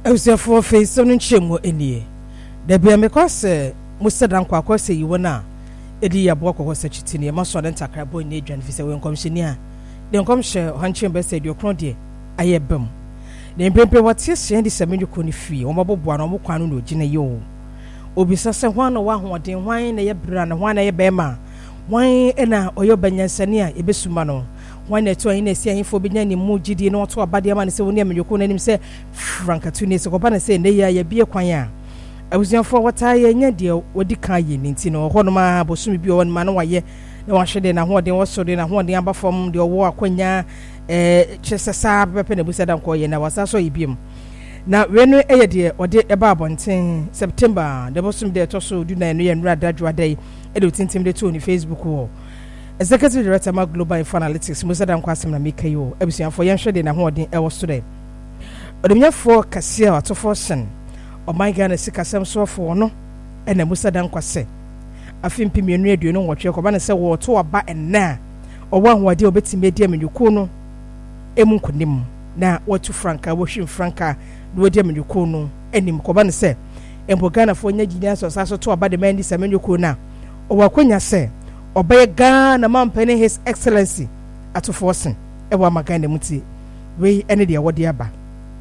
Eusefo face on chemo enie. The be because Musa Dankwa kwase yiwona edi yabo ko sechitini ma so den takrabo ni adwan fi se wen komshenia. Den komhye hanche be se de okron de ayebam. Den pempe watie se ndi semenyuko ni fi o maboboa no mo kwanu no gine yo. Obisa se hwan no wa hoden hwan na ye bra na hwan na ye bema. Hwan ena oyo banyansane a ebesuma no. Hwan na to ina si ahifo benya ni mu gidi na oto abade ma ne se woni amenyuko nanim se frankatu ne se ko ba na se ne ya bie kwan a abuzianfo wata ye nya de wodi kan ye nti no ho no ma bosumi bi won ma no waye na wahwede na ho de wosode na ho de abafom de owo akwanya chesesa bepe na busa dan ko ye na wasa so ibiem na wenu eye de ode eba abonten September de bosum de to so du na no ye nra dadwa dai e de tintim de to ni Facebook wo Executive Director ma Global Info Analytics Musa dan kwasem na mekayo abuzianfo ye hwede na ho de e wosode odemyafo kasia atofo sen o my Ghana sikasem so for no ena Musa dan kwase afimpi mienu aduonu nwotwe ko ba na se wo to aba enna o wa hoade obetime dia menyuko no emu kunim na watu franka wo hwim franka no dia menyuko no enim ko ba na se embo Ghana fo nya ginia so saso to aba de mandi se menyuko na o wa kwanya se obaye Ghana mampene His Excellency atofo sen e wa magana muti we ene de wode aba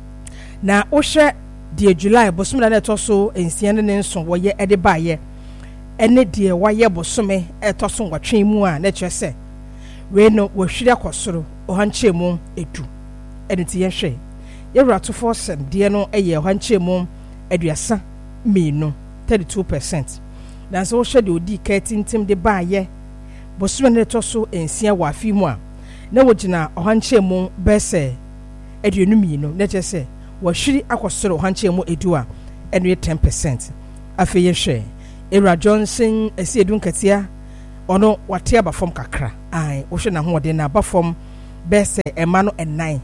na o hwe de July bosome na etoso ensiane ne nso wo ye ede baaye ene de waye bosome etoso ngwatwen mu a na kyerese we no wo hwire akosoro o hanche mu edu ene ti ye hwe ye rato forsen de no eye o hanche mu aduasa menu 32%. na so hwe de odi ka tintim de baaye bosome na etoso ensia wa afi mu a na wo gina o hanche mu bese aduonu menu na kyerese washiri akosoro hanche mu edua enu 10%. Afi ye hwe Era Johnson esi edun katia ono wate abafom kakra ai wo hwe na hoode na abafom bese ema no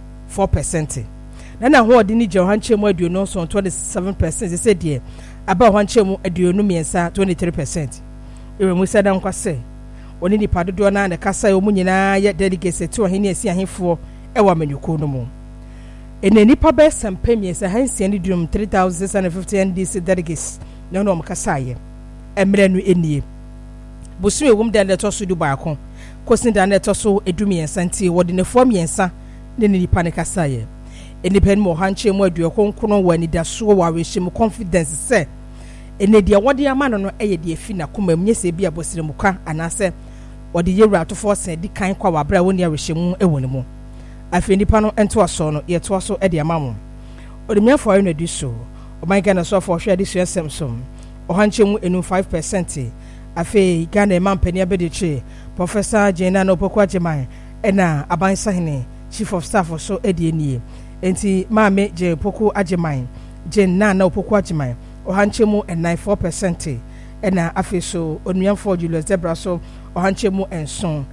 4%. na hoode ni je hanche mu aduonu so 27% se de aba hanche mu aduonu miensa 23%. Era Musa dan kwase oni ni padodo na na kasa omu nyina ye delegate to ahini esi ahifo e wa manyuko no mu eneni pa be sampemie se hansia ni dum 3650 NDC delegates na no mkasaye emre no enie bosu ewum dan de to so du baako kosin dan de to so edumiensa nti wode ne fo miensa ne ni pa ne kasaye enipen mo hanche mu adu konkono wani da so wa wehim confidence se ene de wode ama no eye de afi na koma mnye se bia bosire muka anase wode yewura to fo se di kan kwa wabra woni awehim ewoni mu afi nipa no ento aso no ye to aso e de amamu odemiafo ayo na di so o my Ghana so for hwe di so esemsom o hanche mu enu 5%. afi Ghana mampani abediche Professor Jena no Opoku Agyemang ena abansahene Chief of Staff so e de nie enti maame je Opoku Agyemang Jena na Opoku Agyemang o hanche mu 4%. ena afi so odemiafo Julius Zebra so o hanche mu enson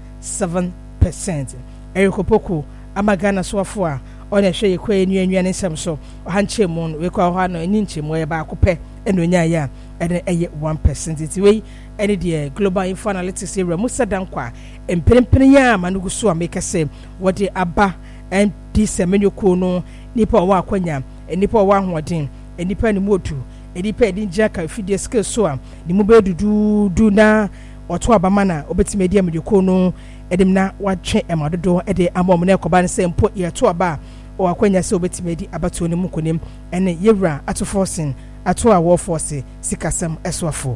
7%. Eric Opoku amagana so afo a ona hwe yekwa enua ne nsem so hanche mu no we kwa ho no eni nchemu ye ba akopɛ eno nya ya ene eye 1%. Ti we ene de Global Info Analytics era Musa Dankwa empempene ya manugu so ameka se wode aba and this menyuko no nipa wa akwanya nipa wa ahoden nipa ne motu nipa edi njaka fidie skill so a ni mu be dudu na oto abama na obetime dia menyuko no edim na watwe emadodo ede amom na ekoba ne se mpo ye to aba o akwanya se obetime di abato ne mukonem ene yewura ato forcing ato a war force sikasem eswafo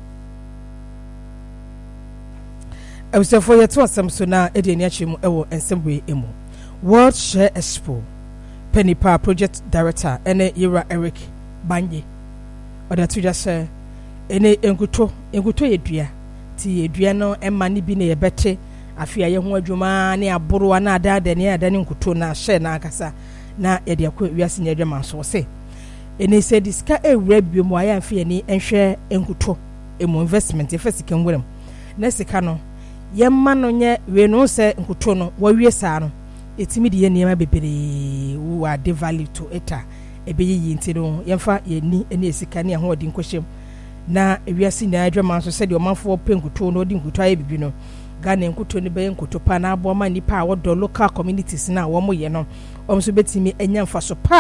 Eusefo ye to asem so na ede ni achemu ewo ensemble emu World Share Expo Penipa Project Director ene yewura Eric Banye oda to just ene enguto yedua ti yedua no emma ni bi na yebete afia ye ho adwuma ne aboro na adada ne adane nkuto na hye na akasa na ye de akwa wiase nya adwuma so se ene se diska ewura biom aya afia ni enhwe enkuto emu investment efasika nwuram na sika no ye ma no nye we no se nkuto no wawie saa no etimi de ye niema bebere wo ade value to eta ebeyi nti no yemfa ye ni ene esika ne ho odi nkohyem na wiase nya adwuma so se de omanfo penkuto no odi nkuto aye bibi no Ghana nkuto ni be nkuto pa na abo ma nipa a wodo local communities na wo mo ye no omso betimi enya mfa so pa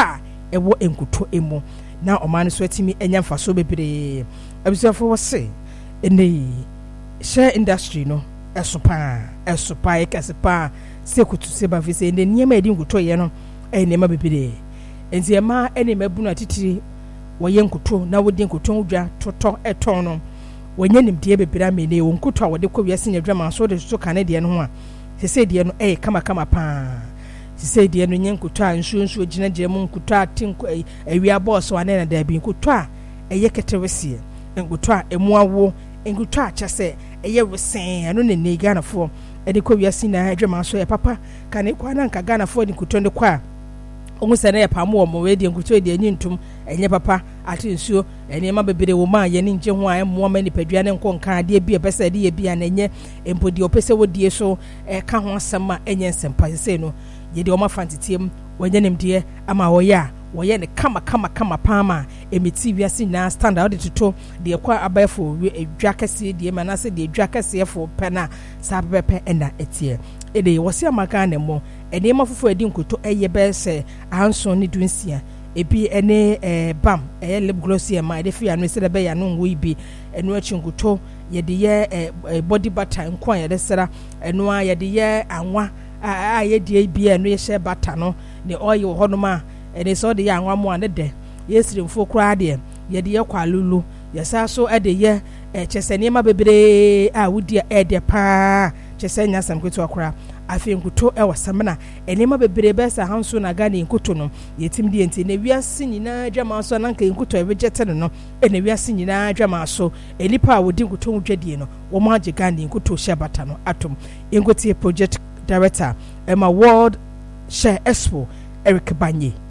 ewo enkuto emu na oman so atimi enya mfaso bebre abusuafo wo se ene share industry no esopa ekasipa se kutu se ba vise ene niema edi nkuto ye no enema bebre enti ema enema bunu atitiri woye nkuto na wodi nkuto udwa toto eton no wonye nimdie bebre amene wo nkuto a wode kɔ wiase nyadwama so de so kanade no ho a sese die no kama pa sese die no nyenkuto a nsuo gina mu nkuto a tinku awia boss wane na da bi nkuto a ketewese nkuto a emuawo nkuto a kyase wesen ano ne ne Ghanafo de kɔ wiase na adwama so papa kane kwa na nka Ghanafo de nkuto de kwa ongu sene ya pamu omo we de nkuto de anyintum enye papa ate nsuo enema bebere wo ma ye ne nje ho a mo ma ni padua ne nko nka de bi pese de ye bia na enye empodi opese wo die so ka ho asema enye nsempa se no ye de o ma fantitiem wonye nemde ama wo ya wo ye ne kama pama emiti wiase na standard de toto de kwa abafo edwa kase de ma na se de edwa kase fo pena sa pepe ena etie ede wosi amaka na mo enema fufu edi nkuto eye bese anso ni dunsia ebi ene bam lip gloss ye ma de fi anu se de be ya no wo ibi enu achi nkuto ye de ye body butter nkwa ye de sera enu a ye de ye anwa a ye de bi enu ye share butter no ne oil ho no ma ene so de ye anwa mo ane de ye sirimfo kura de ye de ye kwalulu ye sa so de ye chesene ma bebre a wudi de pa chese nyasam kwetu akora afi nkuto wasamna enema bebre besa hanso na Ghana nkuto no yetim die enti na wiase nyina adwama so na nka nkuto ebegete no ene wiase nyina adwama so elipa wodi nkuto dwadie no wo ma age Ghana nkuto shabata no atom nkuto project director Emma World Share Expo Eric Banye